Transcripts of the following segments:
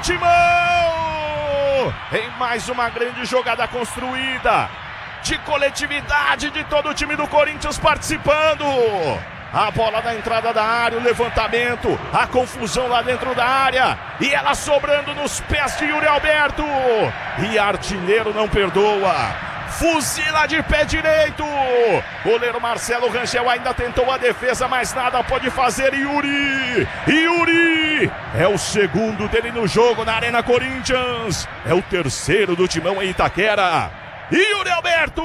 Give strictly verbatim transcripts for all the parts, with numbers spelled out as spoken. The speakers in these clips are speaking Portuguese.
Timão! Em mais uma grande jogada construída, de coletividade de todo o time do Corinthians participando. A bola na entrada da área, o levantamento, a confusão lá dentro da área. E ela sobrando nos pés de Yuri Alberto. E Artilheiro não perdoa. Fuzila de pé direito. Goleiro Marcelo Rangel ainda tentou a defesa, mas nada pode fazer. Yuri, Yuri é o segundo dele no jogo na Arena Corinthians. É o terceiro do Timão em Itaquera. Yuri Alberto,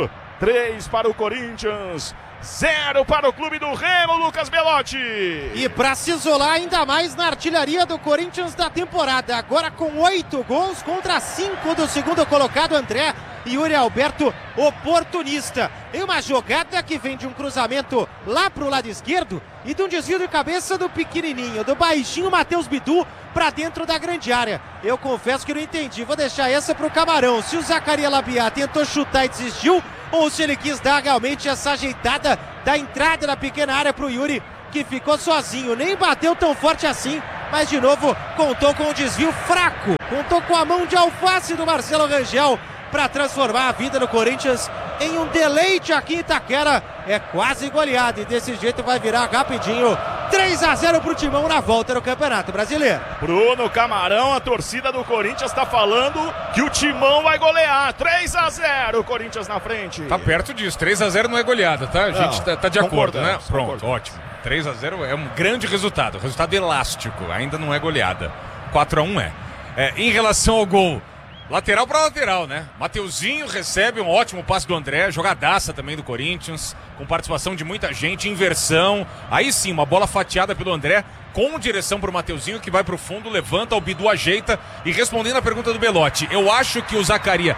três para o Corinthians, zero para o clube do Remo, Lucas Belotti. E para se isolar ainda mais na artilharia do Corinthians da temporada, agora com oito gols contra cinco do segundo colocado, André. Yuri Alberto, oportunista, em uma jogada que vem de um cruzamento lá pro lado esquerdo e de um desvio de cabeça do pequenininho, do baixinho Matheus Bidu para dentro da grande área. Eu confesso que não entendi, vou deixar essa pro Camarão, se o Zacarias Labiat tentou chutar e desistiu, ou se ele quis dar realmente essa ajeitada da entrada da pequena área pro Yuri, que ficou sozinho, nem bateu tão forte assim, mas de novo contou com um desvio fraco, contou com a mão de alface do Marcelo Rangel para transformar a vida do Corinthians em um deleite aqui em Itaquera. É quase goleada e desse jeito vai virar rapidinho. três a zero pro Timão na volta no Campeonato Brasileiro. Bruno Camarão, a torcida do Corinthians está falando que o Timão vai golear. três a zero, Corinthians na frente. Tá perto disso, três a zero não é goleada, tá? A gente não, tá, tá de acordo, né? Pronto, concordamos. Ótimo. três a zero é um grande resultado, resultado elástico, ainda não é goleada. quatro a um é. é em relação ao gol, lateral para lateral, né? Mateuzinho recebe um ótimo passe do André, jogadaça também do Corinthians, com participação de muita gente, inversão. Aí sim, uma bola fatiada pelo André, com direção pro Mateuzinho, que vai pro fundo, levanta, o Bidu ajeita. E respondendo a pergunta do Belotti, eu acho que o Zacarias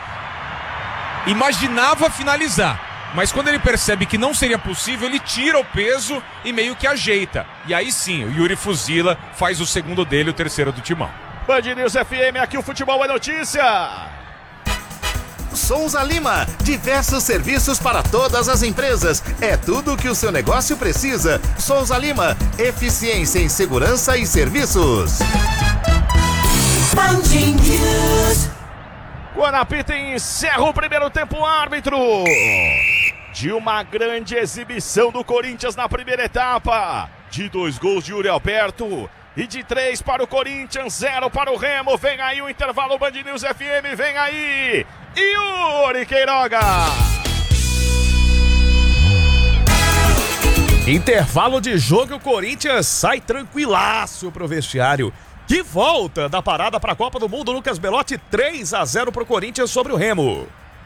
imaginava finalizar, mas quando ele percebe que não seria possível, ele tira o peso e meio que ajeita. E aí sim, o Yuri fuzila, faz o segundo dele, o terceiro do Timão. Band News F M, aqui o futebol é notícia. Souza Lima, diversos serviços para todas as empresas. É tudo o que o seu negócio precisa. Souza Lima, eficiência em segurança e serviços. Band News. Guanapita encerra o primeiro tempo, árbitro. De uma grande exibição do Corinthians na primeira etapa. De dois gols de Yuri Alberto. E de três para o Corinthians, zero para o Remo. Vem aí o intervalo Band News F M, vem aí Yuri Queiroga. Intervalo de jogo, o Corinthians sai tranquilaço pro vestiário. De volta da parada para a Copa do Mundo, Lucas Belotti, três a zero pro Corinthians sobre o Remo.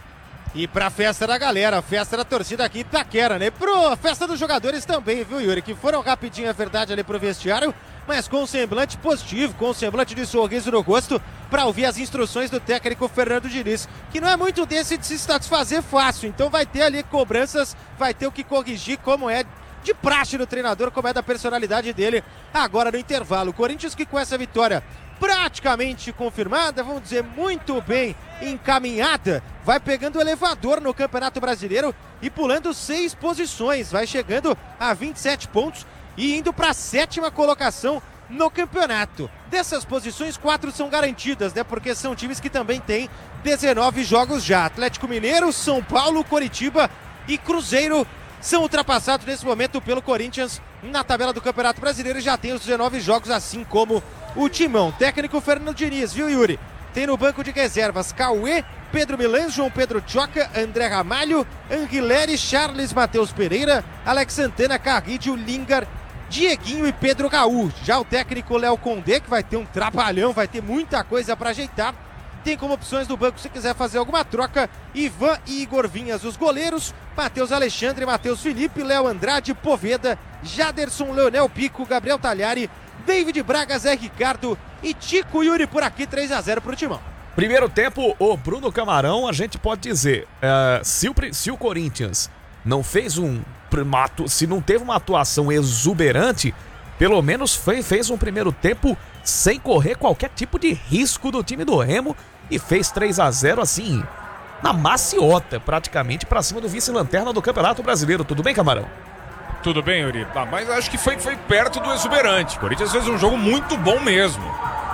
E pra festa da galera, festa da torcida aqui em Itaquera, né? Pro festa dos jogadores também, viu, Yuri? Que foram rapidinho, é verdade, ali pro vestiário, mas com um semblante positivo, com um semblante de sorriso no rosto, para ouvir as instruções do técnico Fernando Diniz, que não é muito desse de se satisfazer fácil, então vai ter ali cobranças, vai ter o que corrigir, como é de praxe do treinador, como é da personalidade dele, agora no intervalo. O Corinthians que com essa vitória praticamente confirmada, vamos dizer, muito bem encaminhada, vai pegando o elevador no Campeonato Brasileiro e pulando seis posições, vai chegando a vinte e sete pontos e indo para a sétima colocação no campeonato. Dessas posições, quatro são garantidas, né? Porque são times que também têm dezenove jogos já. Atlético Mineiro, São Paulo, Coritiba e Cruzeiro são ultrapassados nesse momento pelo Corinthians na tabela do Campeonato Brasileiro e já tem os dezenove jogos, assim como o Timão. Técnico Fernando Diniz, viu, Yuri? Tem no banco de reservas Cauê, Pedro Milan, João Pedro Choca, André Ramalho, Anguilere, Charles Matheus Pereira, Alex Santana, Carrídio, Lingar, Dieguinho e Pedro Gaú. Já o técnico Léo Condé, que vai ter um trabalhão, vai ter muita coisa para ajeitar. Tem como opções do banco, se quiser fazer alguma troca, Ivan e Igor Vinhas, os goleiros, Matheus Alexandre, Matheus Felipe, Léo Andrade, Poveda, Jaderson, Leonel Pico, Gabriel Talhari, David Braga, Zé Ricardo e Tico Yuri por aqui, três a zero pro Timão. Primeiro tempo, o Bruno Camarão, a gente pode dizer, uh, se, o, se o Corinthians não fez um, uma, se não teve uma atuação exuberante, pelo menos foi, fez um primeiro tempo sem correr qualquer tipo de risco do time do Remo e fez três a zero assim, na maciota, praticamente pra cima do vice-lanterna do Campeonato Brasileiro. Tudo bem, Camarão? Tudo bem, Yuri? Ah, mas acho que foi, foi perto do exuberante. O Corinthians fez um jogo muito bom mesmo.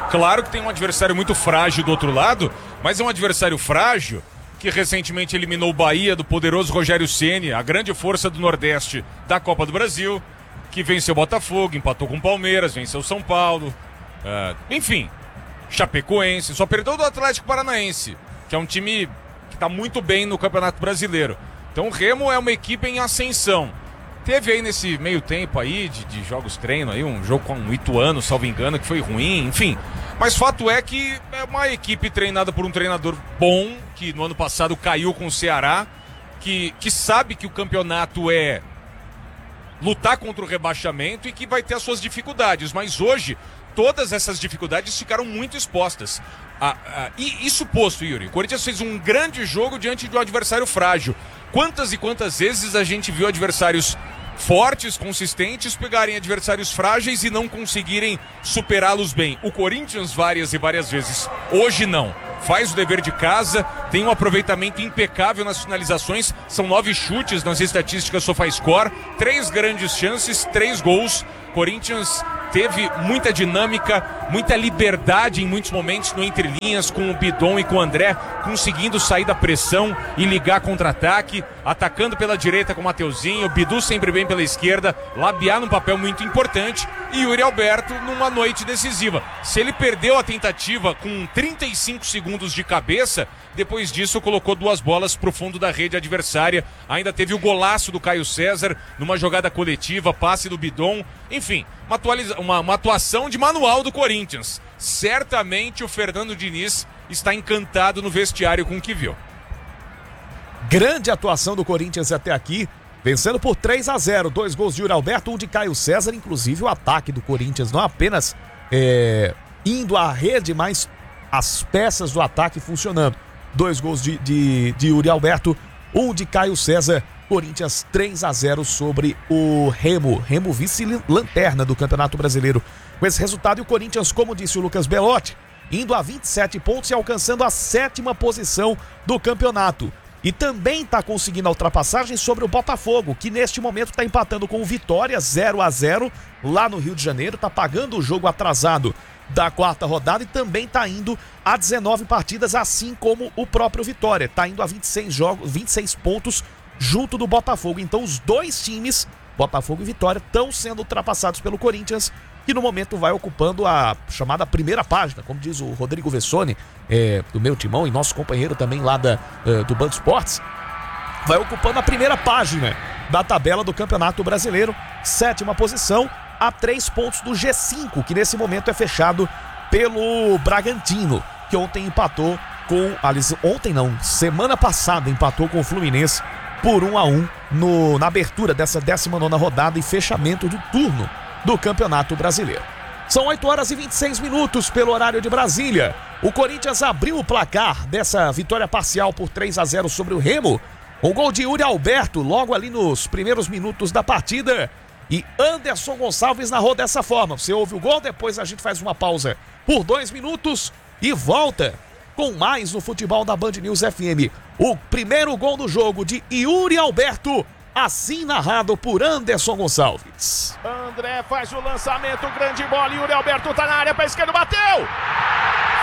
Claro que tem um adversário muito frágil do outro lado, mas é um adversário frágil que recentemente eliminou o Bahia do poderoso Rogério Ceni, a grande força do Nordeste da Copa do Brasil, que venceu o Botafogo, empatou com o Palmeiras, venceu o São Paulo, uh, enfim, Chapecoense, só perdeu do Atlético Paranaense, que é um time que está muito bem no Campeonato Brasileiro. Então o Remo é uma equipe em ascensão. Teve aí nesse meio tempo aí de, de jogos treino aí, um jogo com o Ituano, salvo engano, que foi ruim, enfim. Mas fato é que é uma equipe treinada por um treinador bom, que no ano passado caiu com o Ceará, que, que sabe que o campeonato é lutar contra o rebaixamento e que vai ter as suas dificuldades. Mas hoje, todas essas dificuldades ficaram muito expostas. Ah, ah, e isso posto, Yuri, o Corinthians fez um grande jogo diante de um adversário frágil. Quantas e quantas vezes a gente viu adversários fortes, consistentes, pegarem adversários frágeis e não conseguirem superá-los bem? O Corinthians várias e várias vezes. Hoje não. Faz o dever de casa, tem um aproveitamento impecável nas finalizações, são nove chutes nas estatísticas SofaScore, três grandes chances, três gols. Corinthians teve muita dinâmica, muita liberdade em muitos momentos no entrelinhas, com o Bidon e com o André conseguindo sair da pressão e ligar contra-ataque, atacando pela direita com o Mateuzinho, o Bidu sempre bem pela esquerda, Labiá num papel muito importante e Yuri Alberto numa noite decisiva. Se ele perdeu a tentativa com trinta e cinco segundos de cabeça, depois disso colocou duas bolas pro fundo da rede adversária, ainda teve o golaço do Caio César numa jogada coletiva, passe do Bidon, enfim, uma, atualiza... uma, uma atuação de manual do Corinthians. Certamente o Fernando Diniz está encantado no vestiário com o que viu. Grande atuação do Corinthians até aqui, vencendo por três a zero, dois gols de Yuri Alberto, um de Caio César, inclusive o ataque do Corinthians, não apenas é, indo à rede, mas as peças do ataque funcionando. Dois gols de, de, de Yuri Alberto, um de Caio César. Corinthians três a zero sobre o Remo. Remo vice-lanterna do Campeonato Brasileiro. Com esse resultado, e o Corinthians, como disse o Lucas Belotti, indo a vinte e sete pontos e alcançando a sétima posição do campeonato. E também está conseguindo a ultrapassagem sobre o Botafogo, que neste momento está empatando com o Vitória zero a zero lá no Rio de Janeiro. Está pagando o jogo atrasado da quarta rodada e também está indo a dezenove partidas, assim como o próprio Vitória. Está indo a vinte e seis jogos, vinte e seis pontos junto do Botafogo. Então os dois times, Botafogo e Vitória, estão sendo ultrapassados pelo Corinthians, que no momento vai ocupando a chamada primeira página, como diz o Rodrigo Vessone, é, do meu timão e nosso companheiro também lá da, uh, do Band Esportes, vai ocupando a primeira página da tabela do Campeonato Brasileiro, sétima posição, a três pontos do G cinco, que nesse momento é fechado pelo Bragantino, que ontem empatou com, aliás, ontem não, semana passada empatou com o Fluminense por um a um no, na abertura dessa décima nona rodada e fechamento do turno do Campeonato Brasileiro. São oito horas e vinte e seis minutos pelo horário de Brasília. O Corinthians abriu o placar dessa vitória parcial por três a zero sobre o Remo. Um gol de Yuri Alberto logo ali nos primeiros minutos da partida. E Anderson Gonçalves narrou dessa forma. Você ouve o gol, depois a gente faz uma pausa por dois minutos e volta com mais no Futebol da Band News F M. O primeiro gol do jogo de Yuri Alberto, assim narrado por Anderson Gonçalves. André faz o lançamento, grande bola, Yuri Alberto tá na área, pra esquerda, bateu!